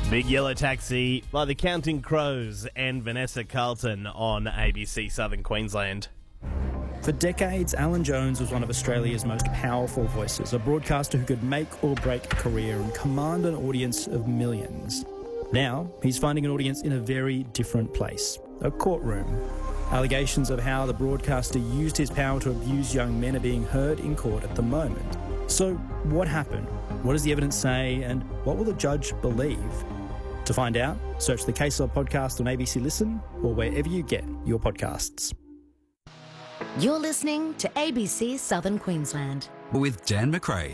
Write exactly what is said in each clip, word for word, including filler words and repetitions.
Big Yellow Taxi by the Counting Crows and Vanessa Carlton on A B C Southern Queensland. For decades, Alan Jones was one of Australia's most powerful voices, a broadcaster who could make or break a career and command an audience of millions. Now, he's finding an audience in a very different place, a courtroom. Allegations of how the broadcaster used his power to abuse young men are being heard in court at the moment. So, what happened? What does the evidence say? And what will the judge believe? To find out, search the Case Law podcast on A B C Listen or wherever you get your podcasts. You're listening to A B C Southern Queensland with Dan McRae.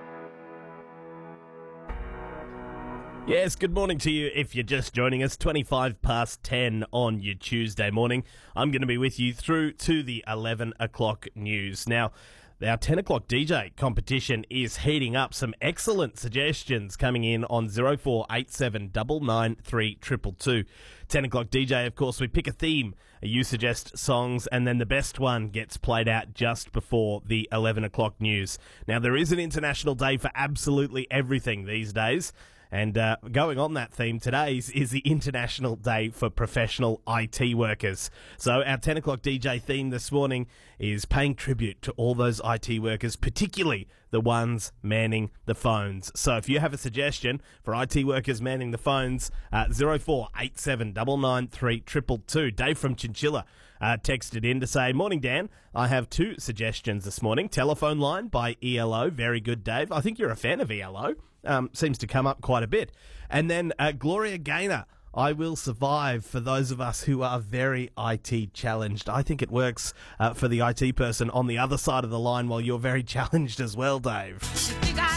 Yes, good morning to you if you're just joining us. twenty-five past ten on your Tuesday morning. I'm going to be with you through to the eleven o'clock news. Now, our ten o'clock D J competition is heating up. Some excellent suggestions coming in on zero four eight seven nine nine three two two two. ten o'clock D J, of course, we pick a theme. You suggest songs, and then the best one gets played out just before the eleven o'clock news. Now, there is an international day for absolutely everything these days. And uh, going on that theme today is, is the International Day for Professional I T Workers. So our ten o'clock D J theme this morning is paying tribute to all those I T workers, particularly the ones manning the phones. So if you have a suggestion for I T workers manning the phones, uh, zero four eight seven nine nine three two two two. Dave from Chinchilla uh, texted in to say, "Morning, Dan. I have two suggestions this morning. Telephone Line by E L O. Very good, Dave. I think you're a fan of E L O. Um, seems to come up quite a bit. And then uh, Gloria Gaynor, I Will Survive, for those of us who are very I T challenged. I think it works uh, for the I T person on the other side of the line while you're very challenged as well, Dave."